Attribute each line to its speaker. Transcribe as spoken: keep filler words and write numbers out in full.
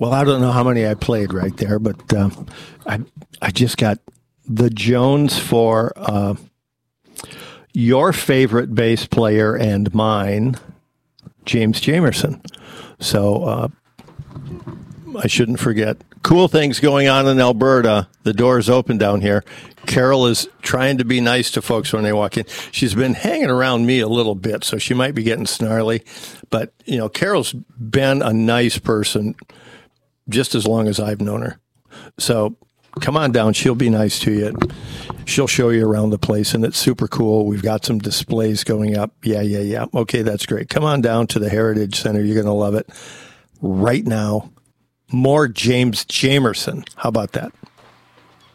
Speaker 1: Well, I don't know how many I played right there, but uh, I I just got the Jones for uh, your favorite bass player and mine, James Jamerson. So uh, I shouldn't forget. Cool things going on in Alberta. The door's open down here. Carol is trying to be nice to folks when they walk in. She's been hanging around me a little bit, so she might be getting snarly. But, you know, Carol's been a nice person just as long as I've known her. So come on down. She'll be nice to you. She'll show you around the place, and it's super cool. We've got some displays going up. Yeah, yeah, yeah. Okay, that's great. Come on down to the Heritage Center. You're going to love it. Right now, more James Jamerson. How about that?